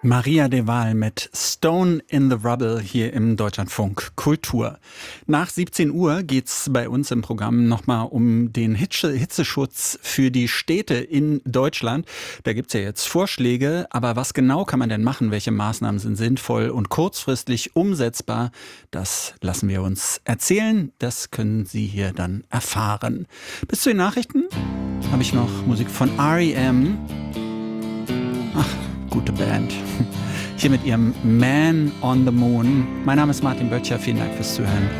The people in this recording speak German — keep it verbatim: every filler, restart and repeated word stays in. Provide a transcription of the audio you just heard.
Maria de Waal mit Stone in the Rubble hier im Deutschlandfunk Kultur. Nach siebzehn Uhr geht's bei uns im Programm nochmal um den Hitze- Hitzeschutz für die Städte in Deutschland. Da gibt's ja jetzt Vorschläge, aber was genau kann man denn machen? Welche Maßnahmen sind sinnvoll und kurzfristig umsetzbar? Das lassen wir uns erzählen. Das können Sie hier dann erfahren. Bis zu den Nachrichten habe ich noch Musik von R E M. Ach, gute Band. Hier mit ihrem Man on the Moon. Mein Name ist Martin Böttcher. Vielen Dank fürs Zuhören.